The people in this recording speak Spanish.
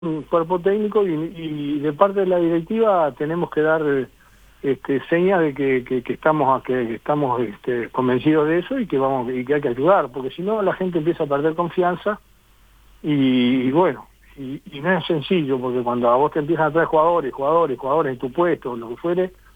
un cuerpo técnico y de parte de la directiva tenemos que dar señas de que estamos convencidos de eso y que hay que ayudar, porque si no la gente empieza a perder confianza y bueno, y no es sencillo, porque cuando a vos te empiezan a traer jugadores en tu puesto, lo que fuere,